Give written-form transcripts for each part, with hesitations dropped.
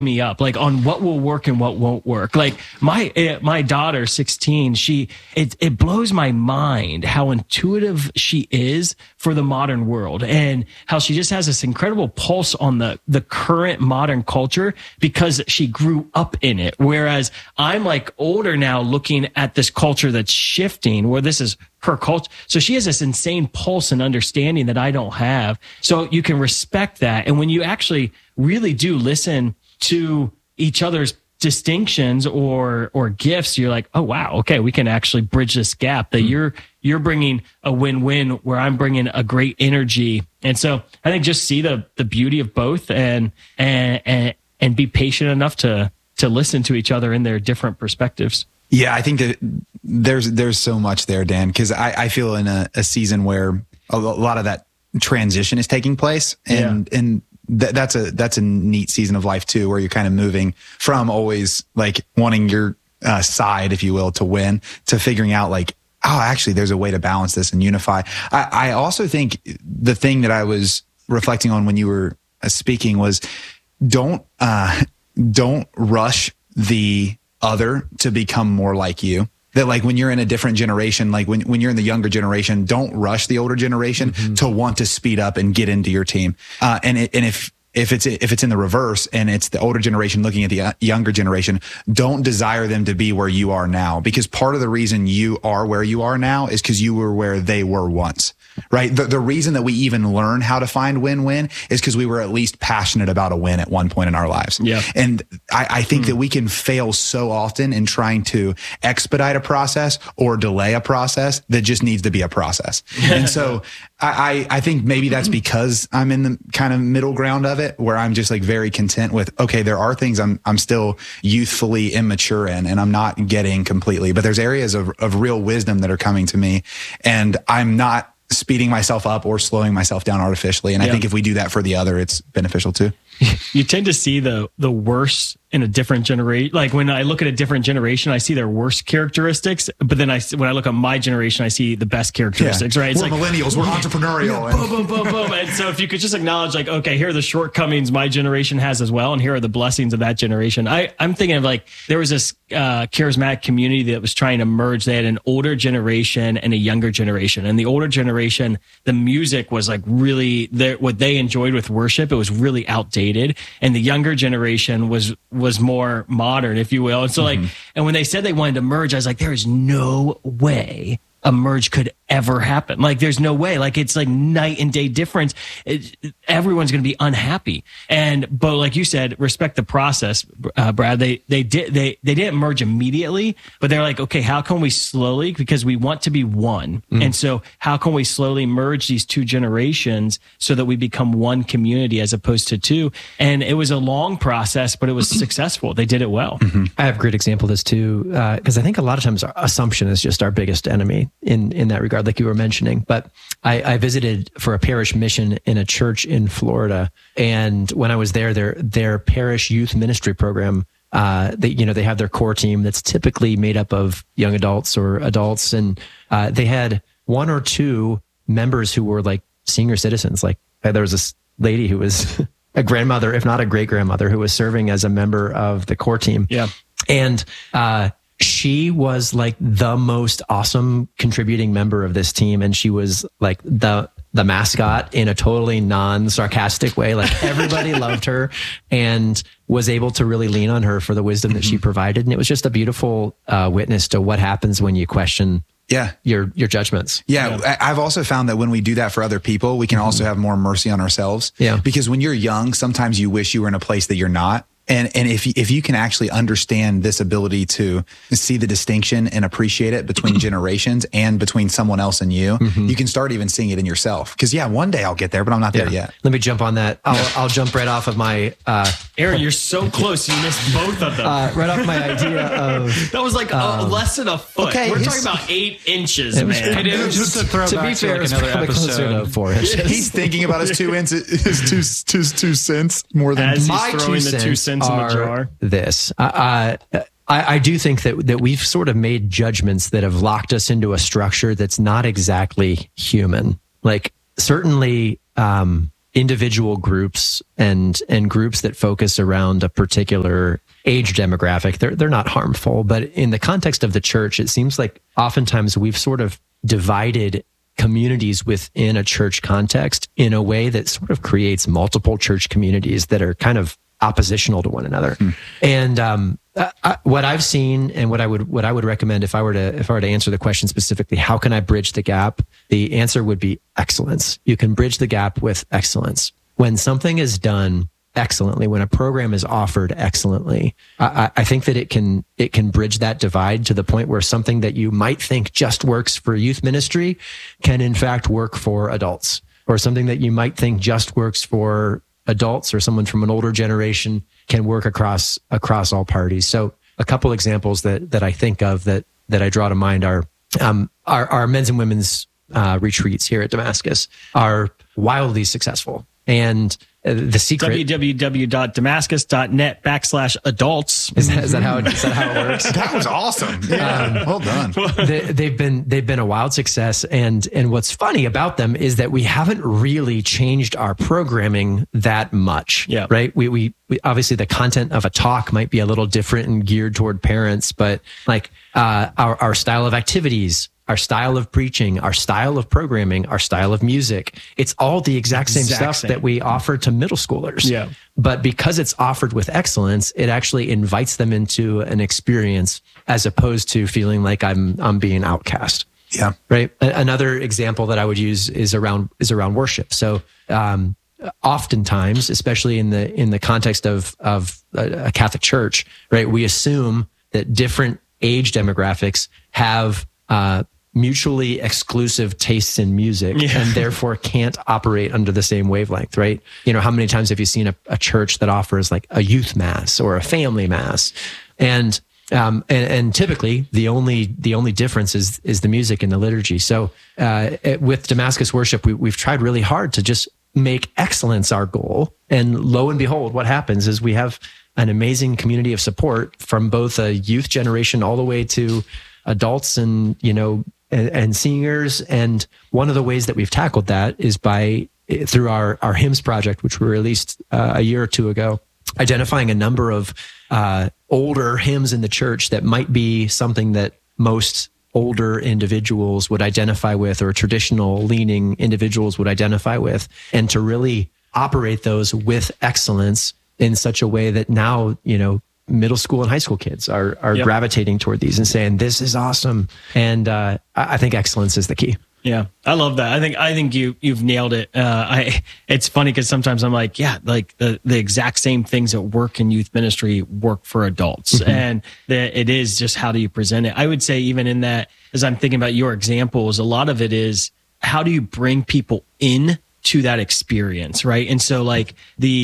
me up like on what will work and what won't work. Like my daughter 16, it blows my mind how intuitive she is for the modern world and how she just has this incredible pulse on the current modern culture because she grew up in it, whereas I'm like older now looking at this culture that's shifting where this is her culture. So she has this insane pulse and understanding that I don't have. So you can respect that. And when you actually really do listen to each other's distinctions or gifts, you're like, oh wow, okay, we can actually bridge this gap that you're bringing a win-win where I'm bringing a great energy. And so I think just see the beauty of both and be patient enough to listen to each other in their different perspectives. Yeah, I think that there's so much there, Dan, because I feel in a season where a lot of that transition is taking place and that's a neat season of life too, where you're kind of moving from always like wanting your side, if you will, to win, to figuring out like, oh, actually there's a way to balance this and unify. I also think the thing that I was reflecting on when you were speaking was don't rush the other to become more like you. That like when you're in a different generation, like when you're in the younger generation, don't rush the older generation to want to speed up and get into your team. And if it's in the reverse and it's the older generation looking at the younger generation, don't desire them to be where you are now, because part of the reason you are where you are now is because you were where they were once. Right. The reason that we even learn how to find win-win is because we were at least passionate about a win at one point in our lives. Yeah. And I think that we can fail so often in trying to expedite a process or delay a process that just needs to be a process. And so I think maybe that's because I'm in the kind of middle ground of it, where I'm just like very content with, okay, there are things I'm still youthfully immature in and I'm not getting completely, but there's areas of real wisdom that are coming to me, and I'm not speeding myself up or slowing myself down artificially. And I think if we do that for the other, it's beneficial too. You tend to see the worst in a different generation. Like when I look at a different generation, I see their worst characteristics. But then when I look at my generation, I see the best characteristics, right? It's we're like millennials, we're entrepreneurial. Boom, boom, boom, boom. And so if you could just acknowledge like, okay, here are the shortcomings my generation has as well. And here are the blessings of that generation. I'm thinking of like, there was this charismatic community that was trying to merge. They had an older generation and a younger generation. And the older generation, the music was like really what they enjoyed with worship. It was really outdated. And the younger generation was more modern, if you will. And so like, and when they said they wanted to merge, I was like, there is no way a merge could ever happen. Like there's no way. Like it's like night and day difference. Everyone's going to be unhappy. But like you said, respect the process, Brad. They didn't merge immediately, but they're like, okay, how can we slowly, because we want to be one. And so how can we slowly merge these two generations so that we become one community as opposed to two? And it was a long process, but it was successful. They did it well. I have a great example of this too, because I think a lot of times our assumption is just our biggest enemy in that regard, like you were mentioning. But I visited for a parish mission in a church in Florida, and when I was there, their parish youth ministry program, they have their core team that's typically made up of young adults or adults, and they had one or two members who were like senior citizens. Like there was this lady who was a grandmother, if not a great grandmother, who was serving as a member of the core team. Yeah, and she was like the most awesome contributing member of this team. And she was like the mascot in a totally non-sarcastic way. Like everybody loved her and was able to really lean on her for the wisdom that she provided. And it was just a beautiful witness to what happens when you question your judgments. Yeah. I've also found that when we do that for other people, we can also have more mercy on ourselves. Yeah. Because when you're young, sometimes you wish you were in a place that you're not. And if you can actually understand this ability to see the distinction and appreciate it between generations and between someone else and you, you can start even seeing it in yourself. Because one day I'll get there, but I'm not there yet. Let me jump on that. I'll jump right off of my. Aaron, you're so close. You missed both of them. Right off my idea of that was like less than a foot. Okay, we're talking about 8 inches, man. Just to throw back to like another episode. 4 inches. He's thinking about his 2 inches, his two cents more than as my he's throwing 2 the 2 cents in the jar. This. I do think that we've sort of made judgments that have locked us into a structure that's not exactly human. Like certainly individual groups and groups that focus around a particular age demographic, they're not harmful. But in the context of the church, it seems like oftentimes we've sort of divided communities within a church context in a way that sort of creates multiple church communities that are kind of oppositional to one another. And what I've seen and what I would recommend if I were to answer the question specifically, how can I bridge the gap? The answer would be excellence. You can bridge the gap with excellence. When something is done excellently, when a program is offered excellently, I think that it can bridge that divide to the point where something that you might think just works for youth ministry can in fact work for adults, or something that you might think just works for adults or someone from an older generation can work across all parties. So a couple examples that I think of that I draw to mind are our men's and women's retreats here at Damascus are wildly successful. And the secret www.damascus.net/adults. Is that how it works? That was awesome. Yeah, well done. They've been a wild success, and what's funny about them is that we haven't really changed our programming that much. Yeah. Right. We obviously the content of a talk might be a little different and geared toward parents, but like our style of activities, our style of preaching, our style of programming, our style of music, it's all the exact same stuff that we offer to middle schoolers. Yeah. But because it's offered with excellence, it actually invites them into an experience as opposed to feeling like I'm being outcast. Yeah. Right. Another example that I would use is around worship. So, oftentimes, especially in the context of a Catholic church, right, we assume that different age demographics have mutually exclusive tastes in music and therefore can't operate under the same wavelength, right? You know, how many times have you seen a church that offers like a youth mass or a family mass? And typically the only difference is the music and the liturgy. So with Damascus Worship, we've tried really hard to just make excellence our goal. And lo and behold, what happens is we have an amazing community of support from both a youth generation all the way to adults and, you know, and seniors. And one of the ways that we've tackled that is through our hymns project, which we released a year or two ago, identifying a number of older hymns in the church that might be something that most older individuals would identify with, or traditional leaning individuals would identify with, and to really operate those with excellence in such a way that now, you know, middle school and high school kids are gravitating toward these and saying, this is awesome. And I think excellence is the key. Yeah, I love that. I think you've nailed it. It's funny because sometimes I'm like, like the exact same things that work in youth ministry work for adults, and it is just how do you present it. I would say even in that, as I'm thinking about your examples, a lot of it is how do you bring people in to that experience, right? And so like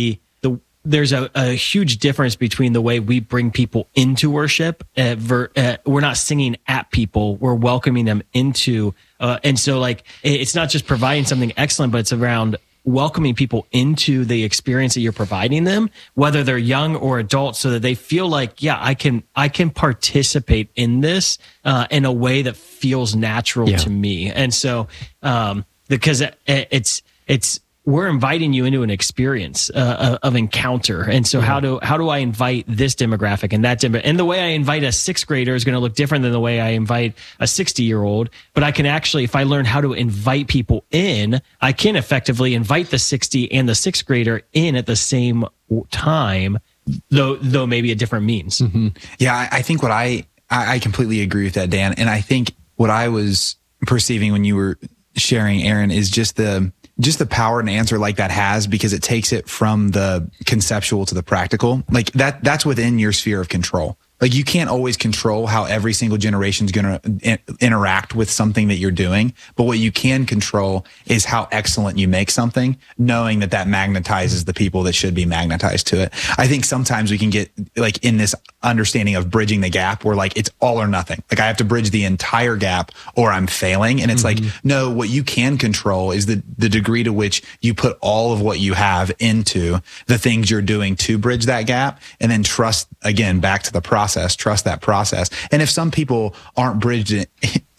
there's a huge difference between the way we bring people into worship. We're not singing at people, we're welcoming them into. And so like, it's not just providing something excellent, but it's around welcoming people into the experience that you're providing them, whether they're young or adults, so that they feel like, I can participate in this in a way that feels natural to me. And so, because it's, we're inviting you into an experience of encounter. And so how do I invite this demographic and that demographic? And the way I invite a 6th grader is going to look different than the way I invite a 60-year-old. But I can actually, if I learn how to invite people in, I can effectively invite the 60 and the 6th grader in at the same time, though maybe a different means. Mm-hmm. Yeah, I think what I completely agree with that, Dan. And I think what I was perceiving when you were sharing, Aaron, is just the power an answer like that has, because it takes it from the conceptual to the practical. Like that's within your sphere of control. Like you can't always control how every single generation is going to interact with something that you're doing. But what you can control is how excellent you make something, knowing that magnetizes the people that should be magnetized to it. I think sometimes we can get like in this understanding of bridging the gap where like it's all or nothing. Like I have to bridge the entire gap or I'm failing. And it's like, no, what you can control is the degree to which you put all of what you have into the things you're doing to bridge that gap, and then trust, again, back to the process. Trust that process. And if some people aren't bridged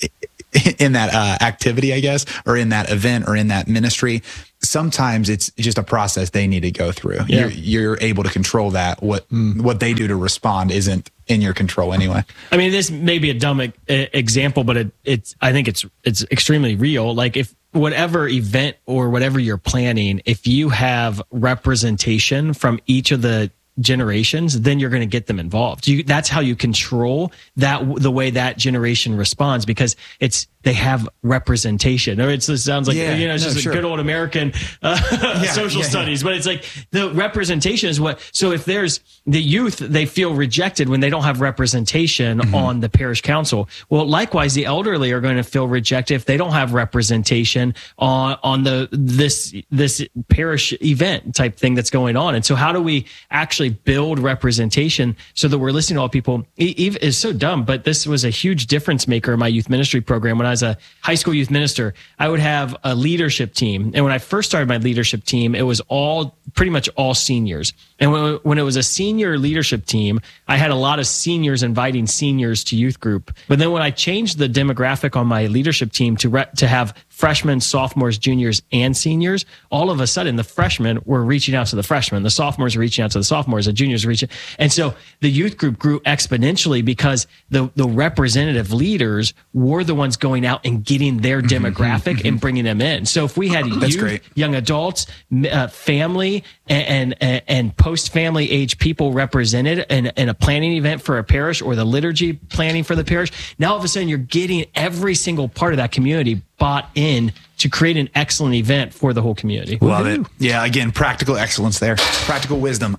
activity, I guess, or in that event or in that ministry, sometimes it's just a process they need to go through. Yeah. You're able to control that. What they do to respond isn't in your control anyway. I mean, this may be a dumb example, but I think it's extremely real. Like if whatever event or whatever you're planning, if you have representation from each of the generations, then you're going to get them involved. That's how you control the way that generation responds, because they have representation. Or it sounds like just a good old American social studies, but it's like the representation is what. So if there's the youth, they feel rejected when they don't have representation on the parish council. Well, likewise, the elderly are going to feel rejected if they don't have representation on this parish event type thing that's going on. And so how do we actually build representation so that we're listening to all people? It's so dumb, but this was a huge difference maker in my youth ministry program. When I was a high school youth minister, I would have a leadership team. And when I first started my leadership team, it was pretty much all seniors. And when it was a senior leadership team, I had a lot of seniors inviting seniors to youth group. But then when I changed the demographic on my leadership team to have freshmen, sophomores, juniors, and seniors, all of a sudden the freshmen were reaching out to the freshmen, the sophomores were reaching out to the sophomores, the juniors were reaching. And so the youth group grew exponentially because the representative leaders were the ones going out and getting their demographic and bringing them in. So if we had youth, young adults, family, and post-family age people represented in a planning event for a parish or the liturgy planning for the parish, now all of a sudden you're getting every single part of that community bought in to create an excellent event for the whole community. Love it. Yeah, again, practical excellence there. Practical wisdom.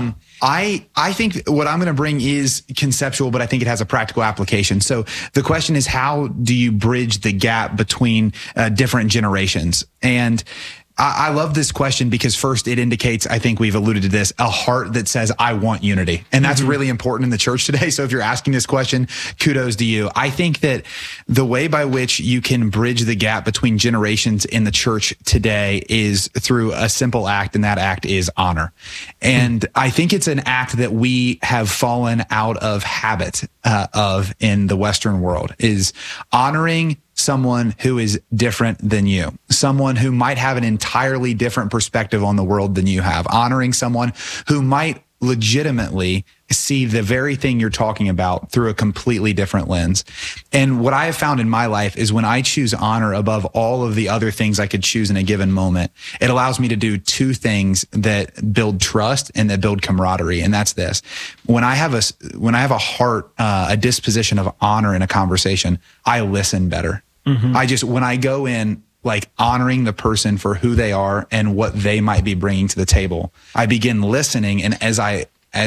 I think what I'm going to bring is conceptual, but I think it has a practical application. So the question is, how do you bridge the gap between different generations? And I love this question because first it indicates, I think we've alluded to this, a heart that says, I want unity. And that's really important in the church today. So if you're asking this question, kudos to you. I think that the way by which you can bridge the gap between generations in the church today is through a simple act, and that act is honor. And I think it's an act that we have fallen out of habit of in the Western world, is honoring someone who is different than you, someone who might have an entirely different perspective on the world than you have, honoring someone who might legitimately see the very thing you're talking about through a completely different lens. And what I have found in my life is when I choose honor above all of the other things I could choose in a given moment, it allows me to do two things that build trust and that build camaraderie. And that's this: when I have a heart, a disposition of honor in a conversation, I listen better. When I go in like honoring the person for who they are and what they might be bringing to the table, I begin listening. And as I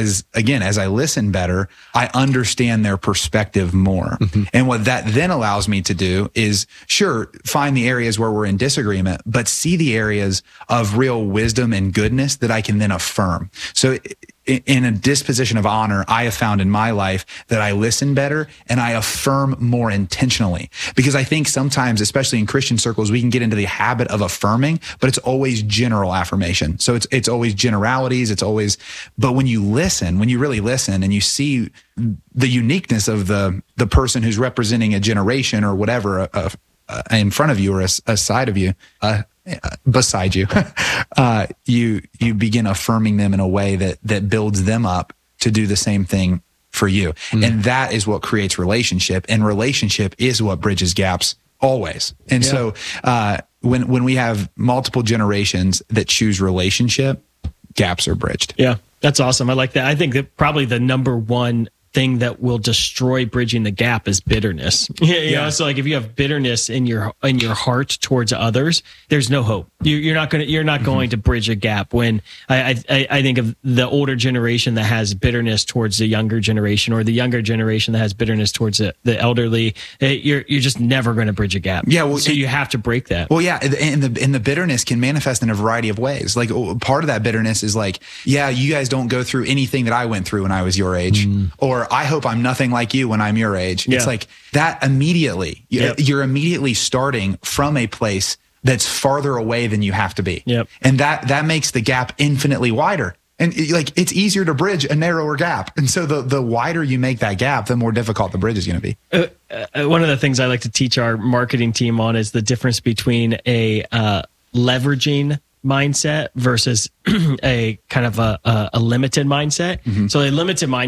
listen better, I understand their perspective more. And what that then allows me to do is, sure, find the areas where we're in disagreement, but see the areas of real wisdom and goodness that I can then affirm. So in a disposition of honor, I have found in my life that I listen better and I affirm more intentionally. Because I think sometimes, especially in Christian circles, we can get into the habit of affirming, but it's always general affirmation. So it's always generalities. But when you listen, when you really listen and you see the uniqueness of the person who's representing a generation or whatever in front of you or a side of you, beside you, you begin affirming them in a way that builds them up to do the same thing for you. And that is what creates relationship, and relationship is what bridges gaps always. And so when we have multiple generations that choose relationship, gaps are bridged. Yeah, that's awesome. I like that. I think that probably the number one thing that will destroy bridging the gap is bitterness. You know, so like if you have bitterness in your heart towards others, there's no hope. You're not going to bridge a gap. When I think of the older generation that has bitterness towards the younger generation, or the younger generation that has bitterness towards the elderly, you're just never going to bridge a gap. Yeah, well, so you have to break that. Well, yeah, and the bitterness can manifest in a variety of ways. Like part of that bitterness is like, yeah, you guys don't go through anything that I went through when I was your age, or I hope I'm nothing like you when I'm your age. It's like that immediately. You're immediately starting from a place that's farther away than you have to be. And that makes the gap infinitely wider. And it's easier to bridge a narrower gap. And so the wider you make that gap, the more difficult the bridge is going to be. One of the things I like to teach our marketing team on is the difference between a leveraging mindset versus a kind of a limited mindset. So a limited mindset